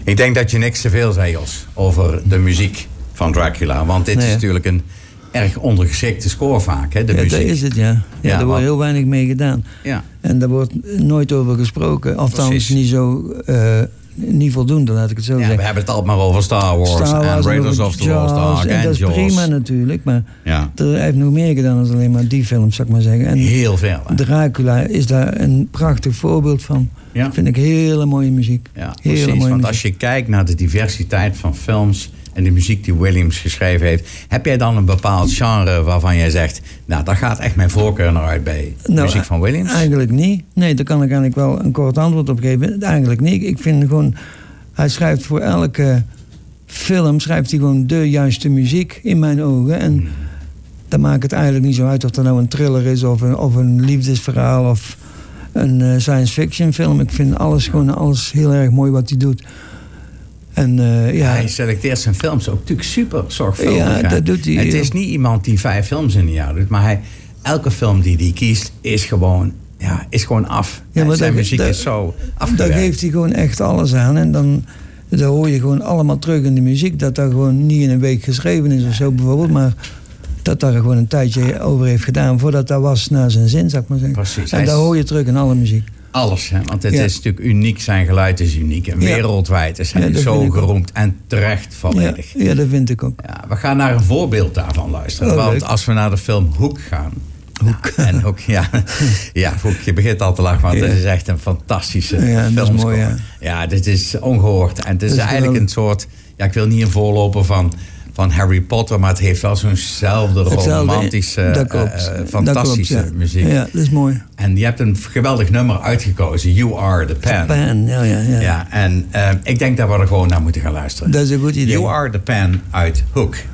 Ik denk dat je niks te veel zei, Jos, over de muziek van Dracula. Want dit is natuurlijk een erg ondergeschikte score vaak, hè, de muziek. Dat is het, ja. Daar wordt heel weinig mee gedaan. Ja. En daar wordt nooit over gesproken. Althans, niet voldoende, laat ik het zo zeggen. We hebben het altijd maar over Star Wars en Raiders of the Lost Ark en dat is Jaws. prima natuurlijk, maar er heeft nog meer gedaan dan alleen maar die films, zou ik maar zeggen. En heel veel. Hè? Dracula is daar een prachtig voorbeeld van. Ja. Vind ik hele mooie muziek. Ja, precies. Want als je kijkt naar de diversiteit van films en de muziek die Williams geschreven heeft, heb jij dan een bepaald genre waarvan jij zegt, nou, daar gaat echt mijn voorkeur naar uit bij muziek van Williams? Eigenlijk niet. Nee, daar kan ik eigenlijk wel een kort antwoord op geven. Eigenlijk niet. Ik vind gewoon, hij schrijft voor elke film schrijft hij gewoon de juiste muziek in mijn ogen. En dan maakt het eigenlijk niet zo uit of er nou een thriller is of een liefdesverhaal of een science fiction film. Ik vind alles heel erg mooi wat hij doet. En, hij selecteert zijn films ook natuurlijk super zorgvuldig. Ja, dat doet hij. Het is niet iemand die 5 films in een jaar doet, maar elke film die hij kiest is gewoon af. Ja, maar zijn muziek is zo afgewerkt. Daar geeft hij gewoon echt alles aan. En dan hoor je gewoon allemaal terug in de muziek. Dat dat gewoon niet in een week geschreven is of zo bijvoorbeeld. Maar dat daar gewoon een tijdje over heeft gedaan voordat dat was naar zijn zin, zou ik maar zeggen. Precies. En daar hoor je terug in alle muziek. Alles, hè? Want het is natuurlijk uniek. Zijn geluid is uniek. En wereldwijd is hij zo geroemd. En terecht volledig. Ja, dat vind ik ook. Ja, we gaan naar een voorbeeld daarvan luisteren. Want leuk. Als we naar de film Hook gaan. En Hook, Hook, je begint al te lachen, maar het is echt een fantastische film. Dat is mooi, ja, dit is ongehoord. En het is eigenlijk een soort, ik wil niet een voorloper van Harry Potter, maar het heeft wel zo'nzelfde romantische, fantastische muziek. Ja, dat is mooi. En je hebt een geweldig nummer uitgekozen, You Are The Pen. The Pen, ja. En ik denk dat we er gewoon naar moeten gaan luisteren. Dat is een goed idee. You Are The Pen uit Hook.